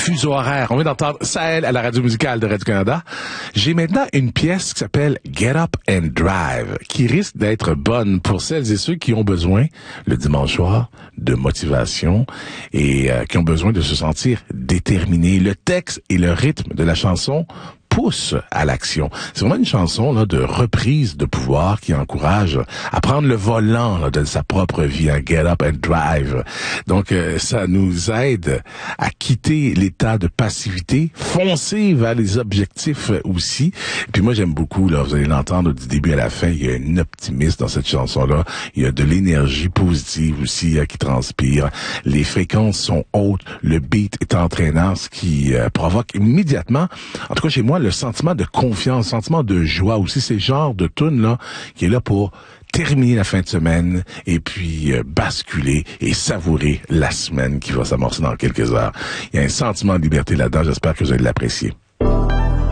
fuseau horaire. On vient d'entendre Sahel à la radio musicale de Radio-Canada. J'ai maintenant une pièce qui s'appelle Get Up and Drive, qui risque d'être bonne pour celles et ceux qui ont besoin, le dimanche soir, de motivation et qui ont besoin de se sentir déterminés. Le texte et le rythme de la chanson pousse à l'action. C'est vraiment une chanson là de reprise de pouvoir qui encourage à prendre le volant là, de sa propre vie, à Get Up and Drive. Donc ça nous aide à quitter l'état de passivité, foncer vers les objectifs aussi. Et puis moi j'aime beaucoup là, vous allez l'entendre du début à la fin, il y a un optimisme dans cette chanson là, il y a de l'énergie positive aussi qui transpire. Les fréquences sont hautes, le beat est entraînant, ce qui provoque immédiatement, en tout cas chez moi, le sentiment de confiance, le sentiment de joie aussi, c'est le genre de tune là qui est là pour terminer la fin de semaine et puis basculer et savourer la semaine qui va s'amorcer dans quelques heures. Il y a un sentiment de liberté là-dedans, j'espère que vous allez l'apprécier.